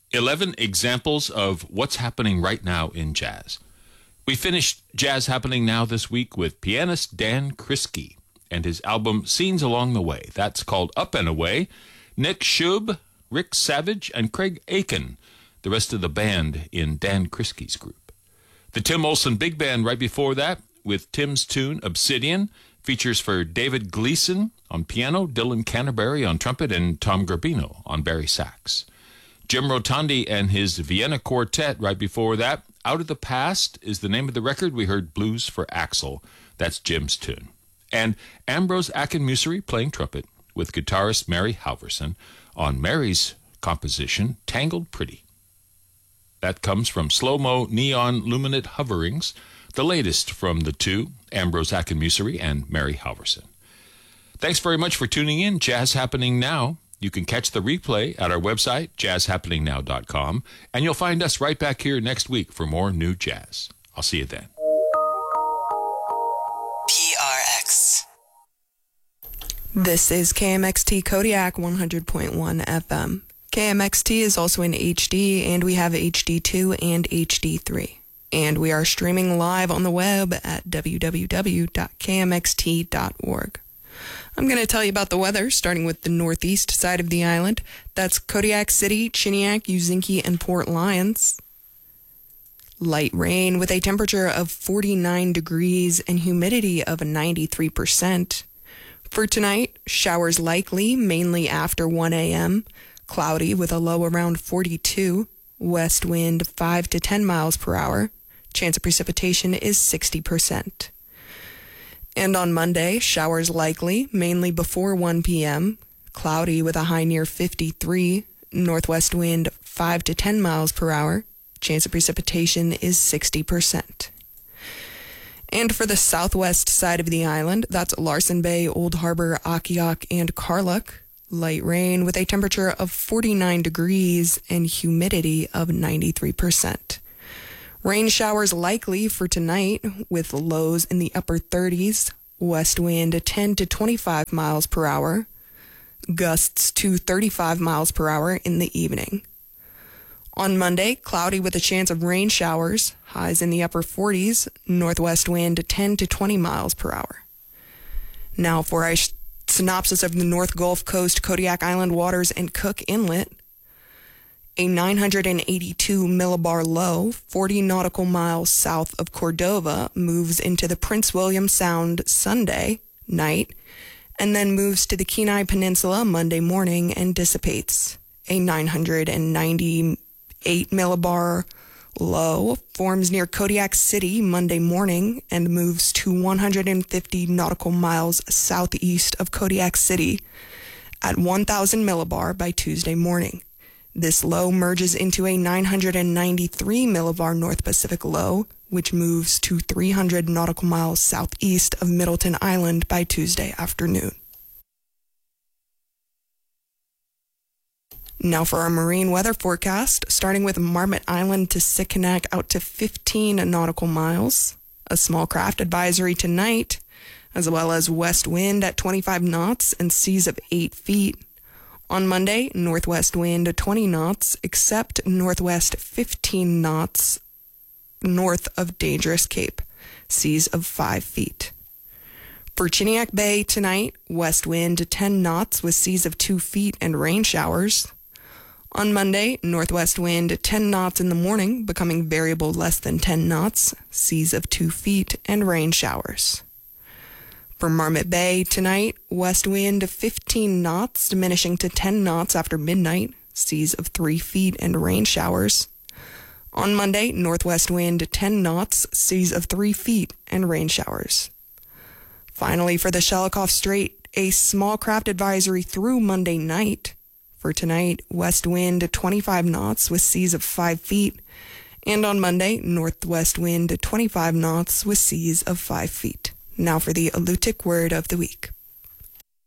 11 examples of what's happening right now in jazz. We finished Jazz Happening Now this week with pianist Dan Kriske and his album Scenes Along the Way. That's called Up and Away. Nick Schub, Rick Savage, and Craig Aiken, the rest of the band in Dan Kriske's group. The Tim Olson Big Band right before that with Tim's tune Obsidian, features for David Gleason on piano, Dylan Canterbury on trumpet, and Tom Garbino on bari sax. Jim Rotondi and his Vienna Quartet right before that. Out of the Past is the name of the record. We heard Blues for Axel. That's Jim's tune. And Ambrose Akinmusire playing trumpet with guitarist Mary Halverson on Mary's composition, Tangled Pretty. That comes from Slow-Mo Neon Luminate Hoverings, the latest from the two, Ambrose Akinmusire and Mary Halverson. Thanks very much for tuning in. Jazz Happening Now. You can catch the replay at our website, jazzhappeningnow.com, and you'll find us right back here next week for more new jazz. I'll see you then. PRX. This is KMXT Kodiak 100.1 FM. KMXT is also in HD, and we have HD2 and HD3. And we are streaming live on the web at www.kmxt.org. I'm going to tell you about the weather, starting with the northeast side of the island. That's Kodiak City, Chiniak, Uzinki, and Port Lions. Light rain with a temperature of 49 degrees and humidity of 93%. For tonight, showers likely, mainly after 1 a.m., cloudy with a low around 42, west wind 5 to 10 miles per hour. Chance of precipitation is 60%. And on Monday, showers likely, mainly before 1 p.m., cloudy with a high near 53, northwest wind 5 to 10 miles per hour. Chance of precipitation is 60%. And for the southwest side of the island, that's Larsen Bay, Old Harbor, Akiak, and Karluk. Light rain with a temperature of 49 degrees and humidity of 93%. Rain showers likely for tonight with lows in the upper 30s, west wind 10 to 25 miles per hour, gusts to 35 miles per hour in the evening. On Monday, cloudy with a chance of rain showers, highs in the upper 40s, northwest wind 10 to 20 miles per hour. Now for a synopsis of the North Gulf Coast, Kodiak Island waters, and Cook Inlet. A 982 millibar low, 40 nautical miles south of Cordova, moves into the Prince William Sound Sunday night, and then moves to the Kenai Peninsula Monday morning and dissipates. A 998 millibar low forms near Kodiak City Monday morning and moves to 150 nautical miles southeast of Kodiak City at 1,000 millibar by Tuesday morning. This low merges into a 993 millibar North Pacific low, which moves to 300 nautical miles southeast of Middleton Island by Tuesday afternoon. Now for our marine weather forecast, starting with Marmot Island to Sitkinak out to 15 nautical miles. A small craft advisory tonight, as well as west wind at 25 knots and seas of 8 feet. On Monday, northwest wind 20 knots, except northwest 15 knots north of Dangerous Cape, seas of 5 feet. For Chiniak Bay tonight, west wind 10 knots with seas of 2 feet and rain showers. On Monday, northwest wind 10 knots in the morning, becoming variable less than 10 knots, seas of 2 feet and rain showers. For Marmot Bay tonight, west wind 15 knots, diminishing to 10 knots after midnight, seas of 3 feet and rain showers. On Monday, northwest wind 10 knots, seas of 3 feet and rain showers. Finally, for the Shelikof Strait, a small craft advisory through Monday night. For tonight, west wind 25 knots with seas of 5 feet. And on Monday, northwest wind 25 knots with seas of 5 feet. Now for the Alutiiq word of the week.